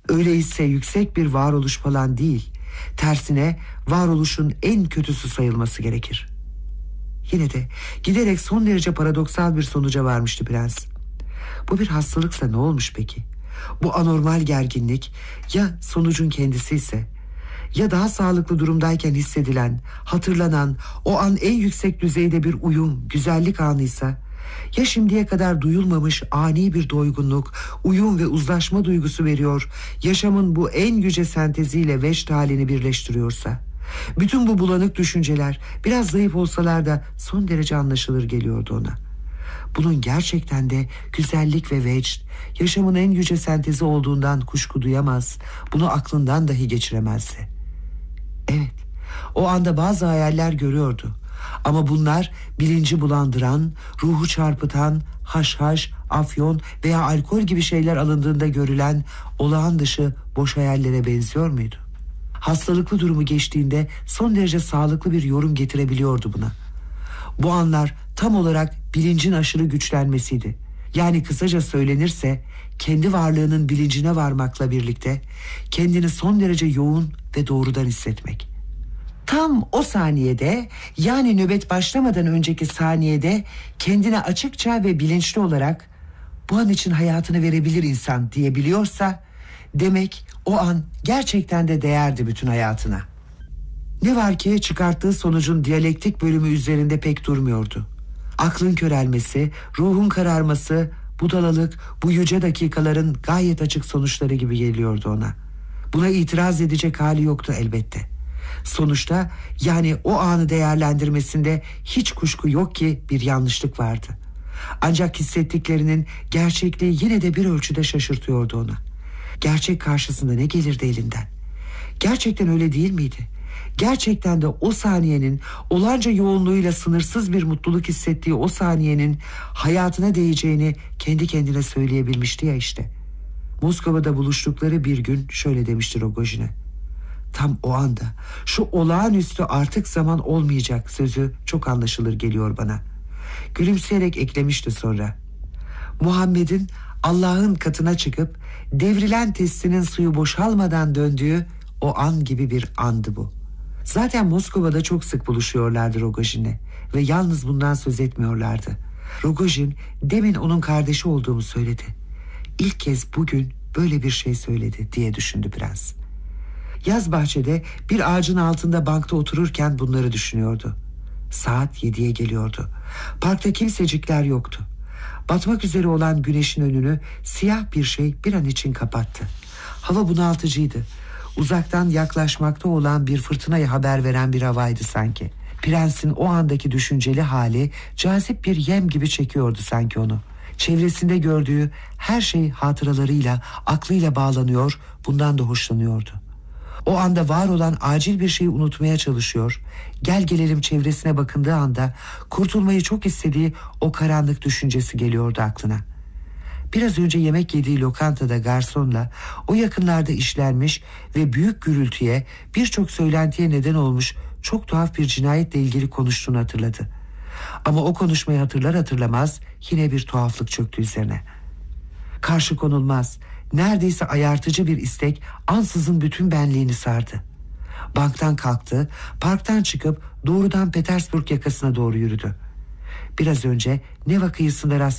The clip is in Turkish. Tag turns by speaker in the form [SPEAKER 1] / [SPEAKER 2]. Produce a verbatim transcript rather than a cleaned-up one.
[SPEAKER 1] Öyleyse yüksek bir varoluş falan değil, tersine varoluşun en kötüsü sayılması gerekir. Yine de giderek son derece paradoksal bir sonuca varmıştı prens. Bu bir hastalıksa ne olmuş peki? Bu anormal gerginlik ya sonucun kendisi ise, ya daha sağlıklı durumdayken hissedilen, hatırlanan o an en yüksek düzeyde bir uyum, güzellik anıysa, ya şimdiye kadar duyulmamış ani bir doygunluk, uyum ve uzlaşma duygusu veriyor, yaşamın bu en yüce senteziyle vecd halini birleştiriyorsa, bütün bu bulanık düşünceler biraz zayıf olsalar da son derece anlaşılır geliyordu ona. Bunun gerçekten de güzellik ve vecd, yaşamın en yüce sentezi olduğundan kuşku duyamaz, bunu aklından dahi geçiremezdi. Evet, o anda bazı hayaller görüyordu. Ama bunlar bilinci bulandıran, ruhu çarpıtan, haşhaş, afyon veya alkol gibi şeyler alındığında görülen olağan dışı boş hayallere benziyor muydu? Hastalıklı durumu geçtiğinde son derece sağlıklı bir yorum getirebiliyordu buna. Bu anlar tam olarak bilincin aşırı güçlenmesiydi. Yani kısaca söylenirse kendi varlığının bilincine varmakla birlikte kendini son derece yoğun ve doğrudan hissetmek. Tam o saniyede, yani nöbet başlamadan önceki saniyede kendine açıkça ve bilinçli olarak bu an için hayatını verebilir insan diyebiliyorsa, demek o an gerçekten de değerdi bütün hayatına. Ne var ki çıkarttığı sonucun diyalektik bölümü üzerinde pek durmuyordu. Aklın körelmesi, ruhun kararması, budalalık bu yüce dakikaların gayet açık sonuçları gibi geliyordu ona. Buna itiraz edecek hali yoktu elbette. Sonuçta, yani o anı değerlendirmesinde hiç kuşku yok ki bir yanlışlık vardı. Ancak hissettiklerinin gerçekliği yine de bir ölçüde şaşırtıyordu onu. Gerçek karşısında ne gelirdi elinden? Gerçekten öyle değil miydi? Gerçekten de o saniyenin olanca yoğunluğuyla sınırsız bir mutluluk hissettiği o saniyenin hayatına değeceğini kendi kendine söyleyebilmişti ya işte. Moskova'da buluştukları bir gün şöyle demiştir Rogojin'e: tam o anda şu olağanüstü artık zaman olmayacak sözü çok anlaşılır geliyor bana. Gülümseyerek eklemişti sonra: Muhammed'in Allah'ın katına çıkıp devrilen testinin suyu boşalmadan döndüğü o an gibi bir andı bu. Zaten Moskova'da çok sık buluşuyorlardı Rogojin'le ve yalnız bundan söz etmiyorlardı. Rogojin demin onun kardeşi olduğumu söyledi. İlk kez bugün böyle bir şey söyledi diye düşündü prens. Yaz bahçede bir ağacın altında bankta otururken bunları düşünüyordu. Saat yediye geliyordu. Parkta kimsecikler yoktu. Batmak üzere olan güneşin önünü siyah bir şey bir an için kapattı. Hava bunaltıcıydı. Uzaktan yaklaşmakta olan bir fırtınayı haber veren bir havaydı sanki. Prensin o andaki düşünceli hali cazip bir yem gibi çekiyordu sanki onu. Çevresinde gördüğü her şey hatıralarıyla, aklıyla bağlanıyor, bundan da hoşlanıyordu. O anda var olan acil bir şeyi unutmaya çalışıyor. Gel gelelim çevresine bakındığı anda kurtulmayı çok istediği o karanlık düşüncesi geliyordu aklına. Biraz önce yemek yediği lokantada garsonla o yakınlarda işlenmiş ve büyük gürültüye, birçok söylentiye neden olmuş çok tuhaf bir cinayetle ilgili konuştuğunu hatırladı. Ama o konuşmayı hatırlar hatırlamaz yine bir tuhaflık çöktü üzerine. Karşı konulmaz, neredeyse ayartıcı bir istek ansızın bütün benliğini sardı. Banktan kalktı, parktan çıkıp doğrudan Petersburg yakasına doğru yürüdü. Biraz önce Neva kıyısında rast